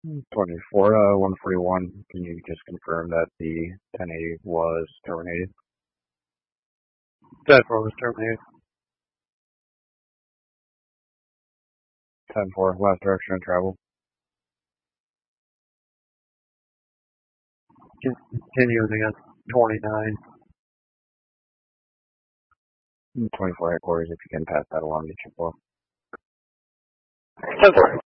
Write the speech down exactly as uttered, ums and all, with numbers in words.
twenty-four, uh, one forty-one. Can you just confirm that the ten eighty was terminated? ten four was terminated. ten four, last direction of travel. Continuing against twenty-nine. twenty-four headquarters, if you can pass that along to Chippewa. ten four.